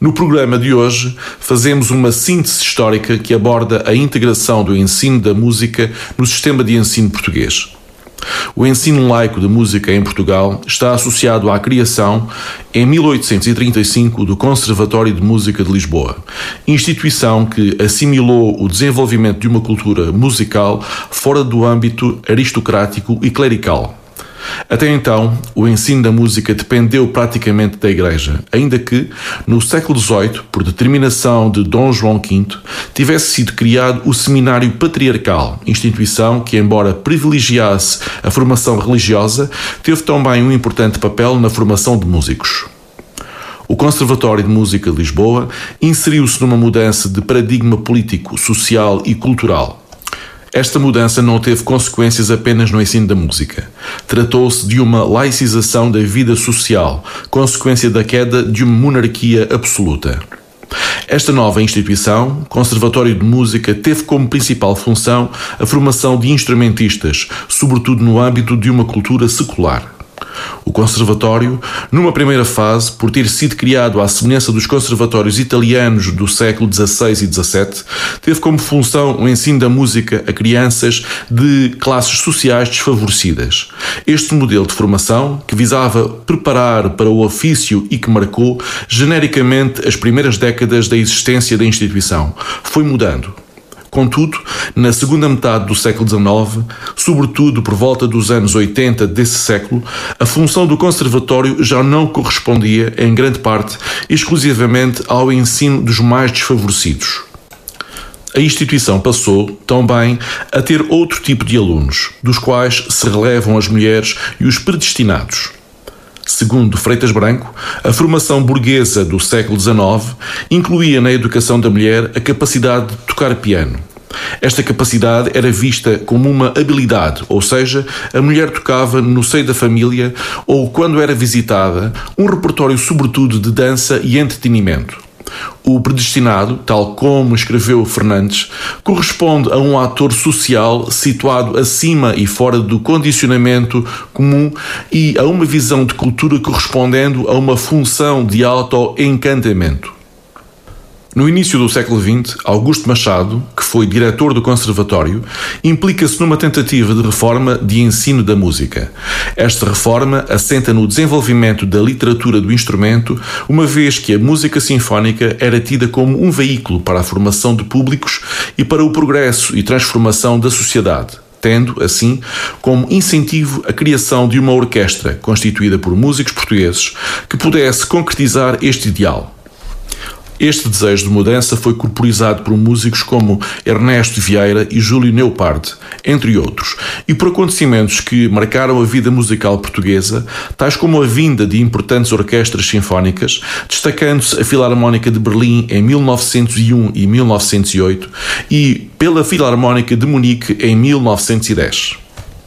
No programa de hoje, fazemos uma síntese histórica que aborda a integração do ensino da música no sistema de ensino português. O ensino laico de música em Portugal está associado à criação, em 1835, do Conservatório de Música de Lisboa, instituição que assimilou o desenvolvimento de uma cultura musical fora do âmbito aristocrático e clerical. Até então, o ensino da música dependeu praticamente da Igreja, ainda que, no século XVIII, por determinação de Dom João V, tivesse sido criado o Seminário Patriarcal, instituição que, embora privilegiasse a formação religiosa, teve também um importante papel na formação de músicos. O Conservatório de Música de Lisboa inseriu-se numa mudança de paradigma político, social e cultural. Esta mudança não teve consequências apenas no ensino da música. Tratou-se de uma laicização da vida social, consequência da queda de uma monarquia absoluta. Esta nova instituição, Conservatório de Música, teve como principal função a formação de instrumentistas, sobretudo no âmbito de uma cultura secular. O Conservatório, numa primeira fase, por ter sido criado à semelhança dos conservatórios italianos do século XVI e XVII, teve como função o ensino da música a crianças de classes sociais desfavorecidas. Este modelo de formação, que visava preparar para o ofício e que marcou genericamente as primeiras décadas da existência da instituição, foi mudando. Contudo, na segunda metade do século XIX, sobretudo por volta dos anos 80 desse século, a função do Conservatório já não correspondia, em grande parte, exclusivamente ao ensino dos mais desfavorecidos. A instituição passou, também, a ter outro tipo de alunos, dos quais se relevam as mulheres e os predestinados. Segundo Freitas Branco, a formação burguesa do século XIX incluía na educação da mulher a capacidade de tocar piano. Esta capacidade era vista como uma habilidade, ou seja, a mulher tocava no seio da família ou, quando era visitada, um repertório sobretudo de dança e entretenimento. O predestinado, tal como escreveu Fernandes, corresponde a um ator social situado acima e fora do condicionamento comum e a uma visão de cultura correspondendo a uma função de auto-encantamento. No início do século XX, Augusto Machado, que foi diretor do Conservatório, implica-se numa tentativa de reforma de ensino da música. Esta reforma assenta no desenvolvimento da literatura do instrumento, uma vez que a música sinfónica era tida como um veículo para a formação de públicos e para o progresso e transformação da sociedade, tendo, assim, como incentivo a criação de uma orquestra constituída por músicos portugueses que pudesse concretizar este ideal. Este desejo de mudança foi corporizado por músicos como Ernesto Vieira e Júlio Neupart, entre outros, e por acontecimentos que marcaram a vida musical portuguesa, tais como a vinda de importantes orquestras sinfónicas, destacando-se a Filarmónica de Berlim em 1901 e 1908 e pela Filarmónica de Munique em 1910.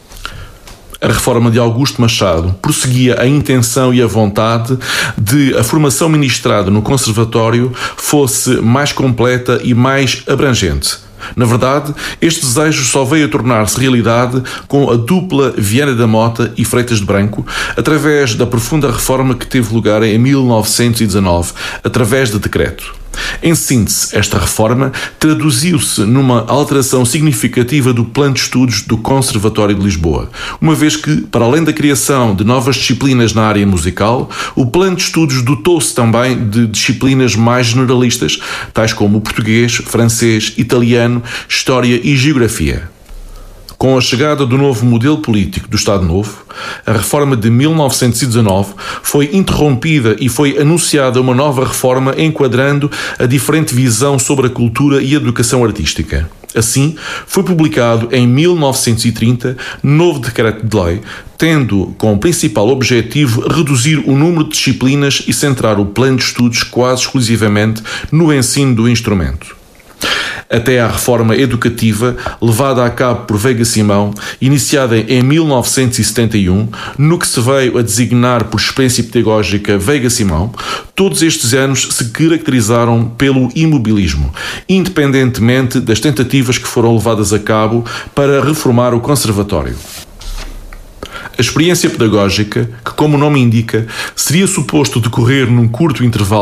A reforma de Augusto Machado prosseguia a intenção e a vontade de a formação ministrada no Conservatório fosse mais completa e mais abrangente. Na verdade, este desejo só veio a tornar-se realidade com a dupla Viana da Mota e Freitas de Branco, através da profunda reforma que teve lugar em 1919, através de decreto. Em síntese, esta reforma traduziu-se numa alteração significativa do plano de estudos do Conservatório de Lisboa, uma vez que, para além da criação de novas disciplinas na área musical, o plano de estudos dotou-se também de disciplinas mais generalistas, tais como o português, francês, italiano, história e geografia. Com a chegada do novo modelo político do Estado Novo, a reforma de 1919 foi interrompida e foi anunciada uma nova reforma enquadrando a diferente visão sobre a cultura e a educação artística. Assim, foi publicado em 1930 novo decreto de lei, tendo como principal objetivo reduzir o número de disciplinas e centrar o plano de estudos quase exclusivamente no ensino do instrumento. Até à reforma educativa levada a cabo por Veiga Simão, iniciada em 1971, no que se veio a designar por experiência pedagógica Veiga Simão, todos estes anos se caracterizaram pelo imobilismo, independentemente das tentativas que foram levadas a cabo para reformar o Conservatório. A experiência pedagógica, que como o nome indica, seria suposto decorrer num curto intervalo